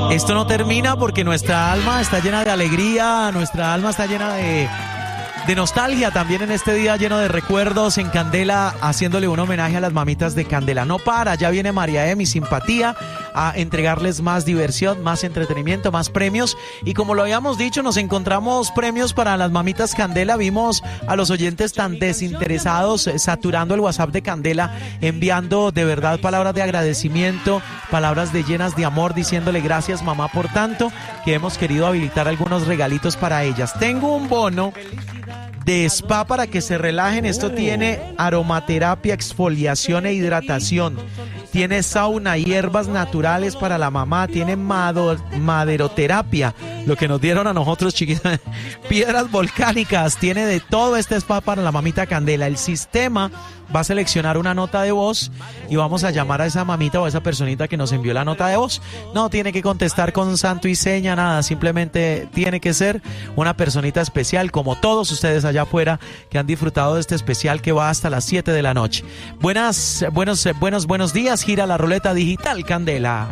Esto no termina porque nuestra alma está llena de alegría, nuestra alma está llena de nostalgia también en este día lleno de recuerdos en Candela, haciéndole un homenaje a las mamitas de Candela. No para, ya viene María mi simpatía a entregarles más diversión, más entretenimiento, más premios. Y como lo habíamos dicho, nos encontramos premios para las mamitas Candela. Vimos a los oyentes tan desinteresados, saturando el WhatsApp de Candela, enviando de verdad palabras de agradecimiento, palabras de llenas de amor, diciéndole gracias mamá por tanto, que hemos querido habilitar algunos regalitos para ellas. Tengo un bono de spa para que se relajen. Esto tiene aromaterapia, exfoliación e hidratación. Tiene sauna, hierbas naturales para la mamá. Tiene maderoterapia, lo que nos dieron a nosotros chiquitas. Piedras volcánicas. Tiene de todo este spa para la mamita Candela. El sistema va a seleccionar una nota de voz y vamos a llamar a esa mamita o a esa personita que nos envió la nota de voz. No tiene que contestar con santo y seña, nada, simplemente tiene que ser una personita especial, como todos ustedes allá afuera que han disfrutado de este especial que va hasta las 7 de la noche. Buenos días, gira la ruleta digital, Candela.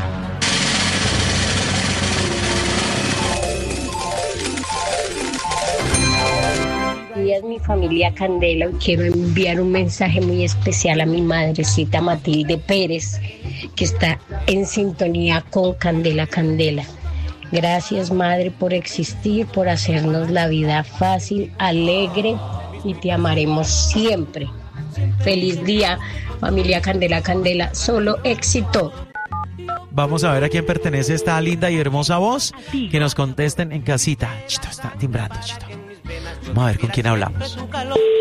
Días, mi familia Candela. Hoy quiero enviar un mensaje muy especial a mi madrecita Matilde Pérez, que está en sintonía con Candela. Gracias, madre, por existir, por hacernos la vida fácil, alegre, y te amaremos siempre. Feliz día, familia Candela, solo éxito. Vamos a ver a quién pertenece esta linda y hermosa voz, que nos contesten en casita. Chito, está timbrando, Chito. Vamos a ver con quién hablamos.